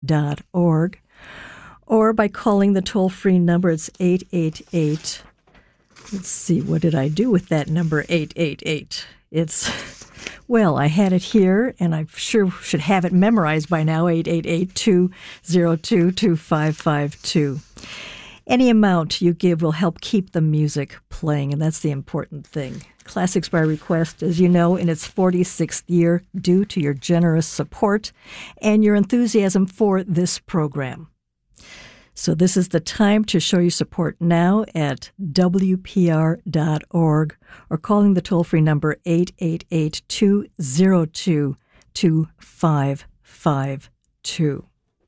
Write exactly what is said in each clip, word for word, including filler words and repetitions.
dot org, or by calling the toll-free number. It's eight eight eight. Let's see, what did I do with that number, eight eight eight? It's, well, I had it here, and I sure should have it memorized by now, eight eight eight, two zero two, two five five two. Any amount you give will help keep the music playing, and that's the important thing. Classics by Request, as you know, in its forty-sixth year, due to your generous support and your enthusiasm for this program. So this is the time to show your support now at W P R dot org or calling the toll-free number eight eight eight, two zero two, two five five two.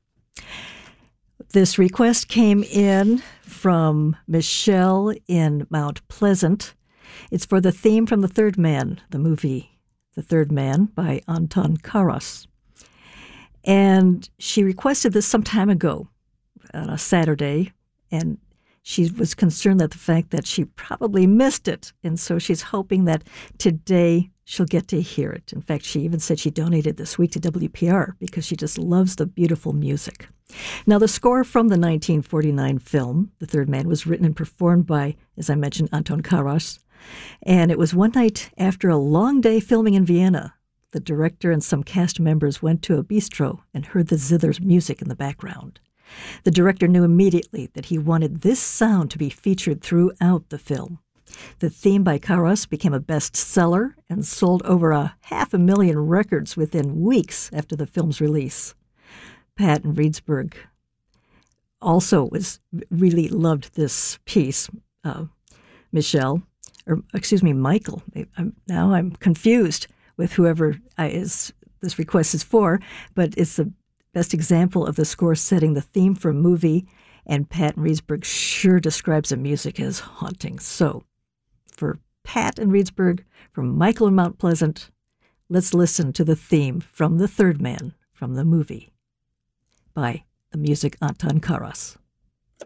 This request came in from Michelle in Mount Pleasant. It's for the theme from The Third Man, the movie The Third Man by Anton Karas. And she requested this some time ago on a Saturday, and she was concerned at the fact that she probably missed it, and so she's hoping that today she'll get to hear it. In fact, she even said she donated this week to W P R because she just loves the beautiful music. Now, the score from the nineteen forty-nine film, The Third Man, was written and performed by, as I mentioned, Anton Karas, and it was one night after a long day filming in Vienna. The director and some cast members went to a bistro and heard the zither music in the background. The director knew immediately that he wanted this sound to be featured throughout the film. The theme by Karas became a bestseller and sold over a half a million records within weeks after the film's release. Pat and Reedsburg also was really loved this piece. Uh, Michelle, or excuse me, Michael. I'm, now I'm confused with whoever I, is this request is for, but it's the best example of the score setting the theme for a movie, and Pat and Reedsburg sure describes the music as haunting. So, for Pat and Reedsburg, from Michael in Mount Pleasant, let's listen to the theme from The Third Man from the movie by the music Anton Karas.